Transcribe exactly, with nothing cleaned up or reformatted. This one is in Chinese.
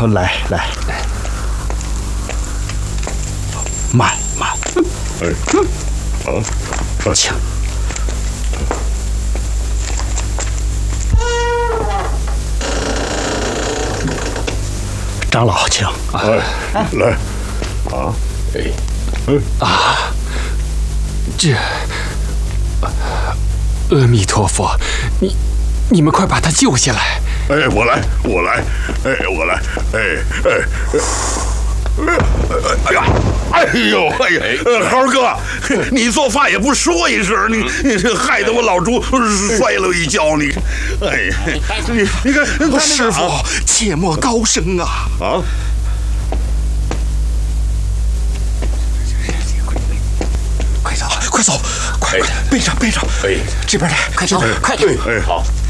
来来，慢慢， 哎，啊， 请。长老，请。 哎，来，啊，哎，哎啊，这，阿弥陀佛，你你们快把他救下来！ 哎，我来，我来，哎，我来，哎哎哎，哎呀，哎呦，哎呀，豪哥，你做饭也不说一声，你你这害得我老朱摔了一跤，你，哎呀，你你看， 师傅，切莫高声啊！ 啊！ 快走，快走，快背上背上， 哎， 这边来，快走，快走！ 哎，好。